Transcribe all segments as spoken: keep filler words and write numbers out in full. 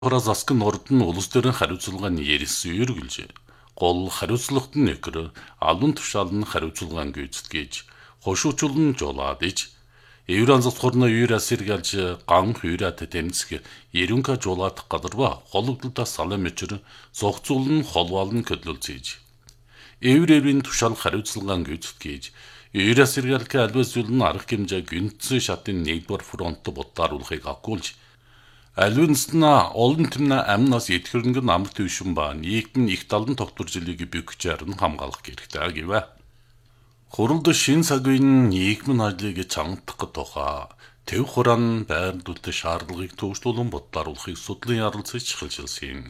Хора засгийн орд нь улс төрийн хариуцлагын ярьсан үргэлж гол хариуцлагт нь нэхэр албан тушаалны хариуцлагын гүйцэтгэж хошуучулн жолоод иж Евран засгорны юурас сэргэлж ган хуурат тэмцэх ерөнхий жолоод гадарва хологдолтой салам мөчр зогцуулн холвалн көдлөлцөж Еврейн тушаал хариуцлагын гүйцэтгэж юурас сэргэлх албан зүйлн арга хэмжээ гүнзгий шатын нэгдүгээр фронт боддааруулахыг агуулж Алвинсна олон тэмнэ амнаас итгэрнгэн амрт төвшин ба нийгэм их талан тогтворжилыг бөгчээр нь хамгаалах хэрэгтэй гэвэ. Хуралд шин цагийн нийгмийн ажлыг чангадах тухай төв хураан байрлуулалт шаардлагыг төвшлүүлэн бодлооруулахыг судлан ярилцаж хэлжилсэн.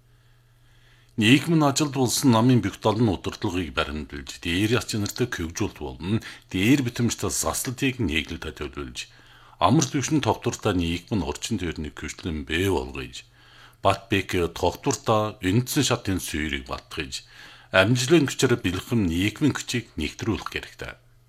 Нийгмийн ажилд болсон намын бүх талын удирдлагыг баримталж, дээр яц чанартай хөгжүүлэлт болон дээр битэмжтэй заслалтыг нийглэлд төлөвлөж Амар төвшин тогтвортой нийгэм нь орчин тойрны көчлөн бий болгож, бат бек тогтвортой үндсэн шатын суурийг батгаж, амжилын хүчээр бэлхэм нийгмийн хүчийг нэгтрүүлэх хэрэгтэй.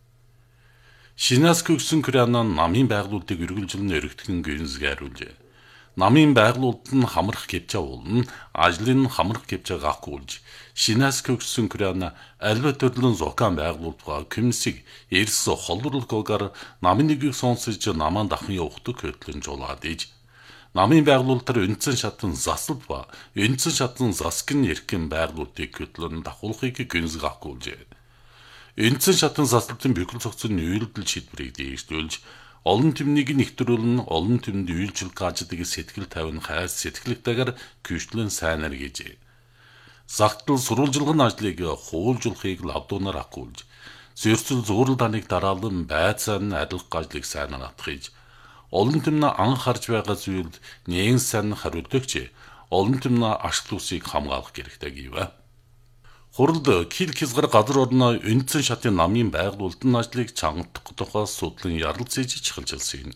Шинээс гүгсэн Крана намын байгуулалтыг үргэлжлэн өргөдгөн гүнзгийруулжээ. Намын байгуулалт нь хамрах гэвчээ болон ажлын хамрах гэвчээ гахгуулж, Шинээс гүгсэн Крана альва төрлөн зокан байгуулалтгаа күмсэг эрс холдруулгоор намын нэгийг сонсож намаан дахин явахдаг хөтлөн жолоод иж намын байгуулалтаар үндсэн шатан засал ба үндсэн шатан засгийн эрхэм байгуулалтыг хөтлөн давхуулахыг гүнзгий гахгуулжээ. Үндсэн шатан заслалтын бүхэл цогцын үйлдэл шийдвэрийг дээшлүүлж олон тэмнийг нэгтрүүлэн олон тэмд үйлчлэл гаждаг сэтгэл тавин хайр сэтгэлтэйгээр гүйчлэн сайнар гэжээ. Загтал сурвалжилгын ажлыг хуулжуулахыг лавдуунаар агуулж, зөрчил зуурал даныг дараалан байцаан адилх ажлыг сайнаар атгаж, олон тэмнэ анх харж байгаа зүйлд нэгэн сайн хариулдагч, олон тэмнэ ашиглуулсыг хамгаалах хэрэгтэй гэвэ. Хуралд кил хязгаар газар орны үндсэн шатын намын байгуулалтын ажлыг чангадах тухай судлан ярилцаж хэлжилсэн.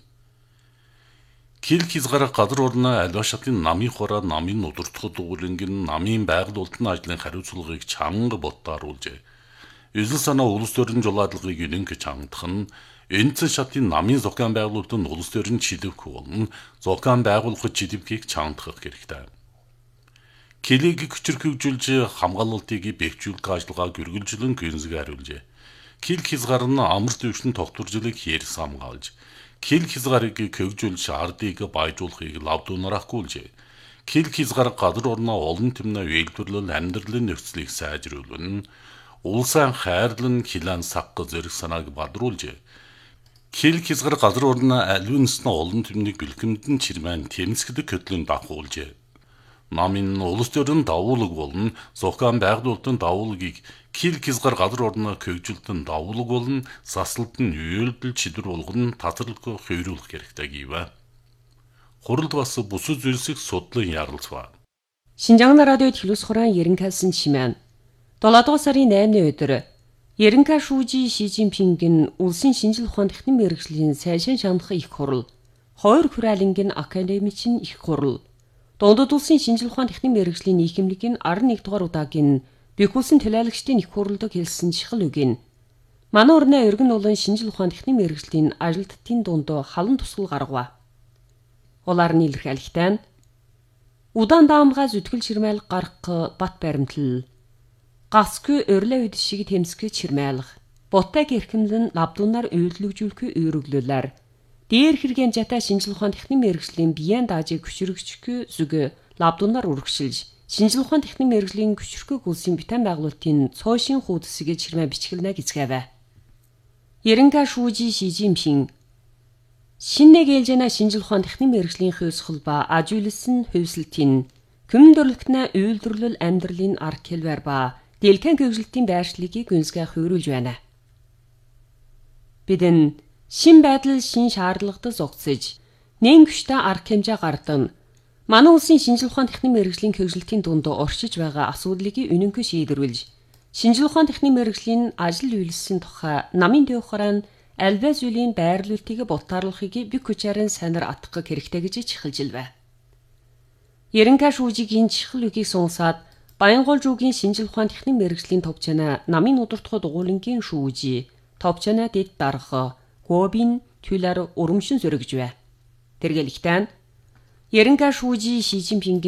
Кил хязгаар газар орны аливаа шатын намын хороо намын удирдах дугуйлангын намын байгуулалтын ажлын хариуцлагыг чанга боддооруулжээ. Эзэл санаа улс төрийн жолоодлагыг үнэнх чангадах нь үндсэн шатын намын зохион байгуулалтын улс төрийн чилэвх болон зохион байгуулахад чилэвхийг чангадах хэрэгтэй. Килийг хүчээр хөгжүүлж хамгаалалтыг бэхжүүлэх ажиллагааг үргэлжлэн гүнзгий хариулжээ. Кил хязгаар нь амар төвшин тогтворжлыг хэрс хамгаалж, кил хязгаарыг хөгжүүлж ардыг баяжуулахыг лавдуунаар агуулжээ. Кил хязгаар газар орноо олон тэмнэ үйлдвэрлэл амьдралын нөхцөлийг сайжруулан, улсын хайрлан хилан саг зэрэг санааг бадруулжээ. Кил хязгаар газар орноо алвинсна олон тэмнийг бэлгэмдэн чирмэн тэмцэгдэг хөтлөн давхуулжээ. Намын улс төрийн давуулаг болон зохион байгуулалтын давуулгийг кил хязгаар газар орноо хөгжүүлэлтэн давуулаг болон заслалт нь үйлдэл шийдвэр болгон татварлага хувируулах хэрэгтэй гэвэ. Хуралд бас бусад зүйлсийг судлан ярилцваа. Шинжаан радиод Хэлүүс хураан ерөнхийлсөн чимээн. долоодугаар сарын наймны өдөр ерөнхий шүүжи Ши Жинпингийн улсын шинжил ухаан техникийн мэргэжлийн сайшин шанах их хурал, хоёр хураалангийн академичийн их хурал, Дундад улсын шинжил ухаан техникийн мэргэжлийн нийгэмлэгийн арван нэг дугаар удаагийн Бэх улсын төлөөлөгчдийн их хурлыг хэлсэн чихэл үгийн. Манай орны өргөн улаан шинжил ухаан техникийн мэргэжлийн ажилтнуудын дунд халан тусгал гаргав. Улаар нь илэрхийлэхтэй нь удаан даамгаа зүтгэл ширмээл гарах бат баримтал. Гасгүй өрлөө үд шиг тэмсгэж ширмээлх. Бутаг эрхэмлэн лавдуунаар үйлдэлжүүлэхгүй өөрөглөлөөр Дээр хэргийн жата шинжил ухаан техникийн мэргэжлийн биеийн даажийг хүчрэгчгүй зүг лавдуунаар үргэлжилж, шинжил ухаан техникийн мэргэжлийн хүчрхэг улсын битэн байгуулалтын цоошин хуудсыг чирмэ бичгэлнэ гизгэвэ. Ерөнхий шүүжи Ши Жинпин шинэ гэлжэна шинжил ухаан техникийн мэргэжлийн хөөсгөл ба ажиулсан хөвсөлтийн күмэн дөрлөختнө үйлдвэрлэл амьдралын арга хэлбэр ба дэлгэн хөгжилтийн байршлыгийг гүнзгий хувируулж байна. Бидэн шин байдал шин шаардлагад зогцож, нээн хүчтэй арга хэмжээ гардан, манай улсын шинжил ухаан техникийн мэргэжлийн хөгжилтийн дунд оршиж байгаа асуудлыг үнэнхээр шийдвэрлэж, шинжил ухаан техникийн мэргэжлийн ажил үйлсийн тухай намын төв хураан альва зүйлийн байрлуулалтыг ботаарлахыг бүх хүчээр санаар атгах хэрэгтэй гэж чихэлжилвэ. Ерөнхий шүүжигийн чихэл үгийг сонсоод Баянгол жуугийн шинжил ухаан техникийн мэргэжлийн товчона намын удирдах дугуулангийн шүүжи, товчона дэд дарах Гобин түлэр урумшин зөрөгжвэ. Тэргэлэгтэн 예른가 шүүжи Ши Цзиньпингийн